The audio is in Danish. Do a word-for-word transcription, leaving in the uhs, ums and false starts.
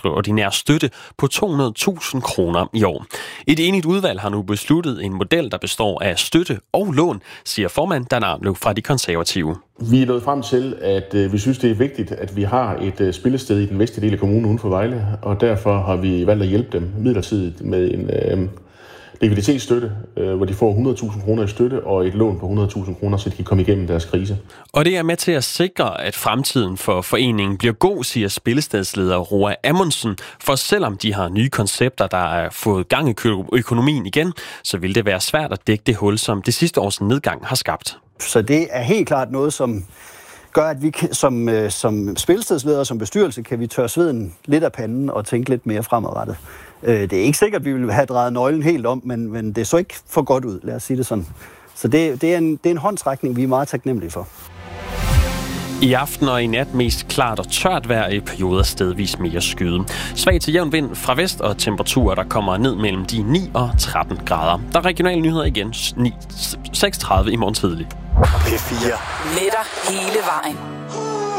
ekstraordinær støtte på to hundrede tusind kroner i år. Et enigt udvalg har nu besluttet en model, der består af støtte og lån, siger formand Dan Arnløv fra De Konservative. Vi er nået frem til, at øh, vi synes, det er vigtigt, at vi har et øh, spillested i den vestlige del af kommunen uden for Vejle, og derfor har vi valgt at hjælpe dem midlertidigt med en øh, likviditetsstøtte, øh, hvor de får hundrede tusind kroner i støtte og et lån på hundrede tusind kroner, så de kan komme igennem deres krise. Og det er med til at sikre, at fremtiden for foreningen bliver god, siger spillestedsleder Roa Amundsen. For selvom de har nye koncepter, der er fået gang i økonomien igen, så vil det være svært at dække det hul, som det sidste års nedgang har skabt. Så det er helt klart noget, som gør, at vi kan, som, som spillestedsledere, som bestyrelse, kan vi tørre sveden lidt af panden og tænke lidt mere fremadrettet. Det er ikke sikkert, at vi vil have drejet nøglen helt om, men, men det så ikke for godt ud, lad os sige det sådan. Så det, det, er, en, det er en håndsrækning, vi er meget taknemmelige for. I aften og i nat mest klart og tørt vejr, i perioder stedvis mere skyde. Svag til jævn vind fra vest og temperaturer, der kommer ned mellem de ni og tretten grader. Der er regionale nyheder igen seks tredive i morgen tidlig. P fire. Med dig hele vejen.